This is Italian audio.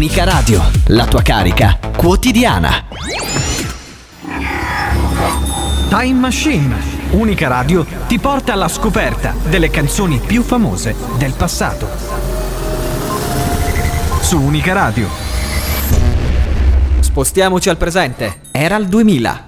Unica Radio, la tua carica quotidiana. Time Machine. Unica Radio ti porta alla scoperta delle canzoni più famose del passato. Su Unica Radio. Spostiamoci al presente. Era il 2000.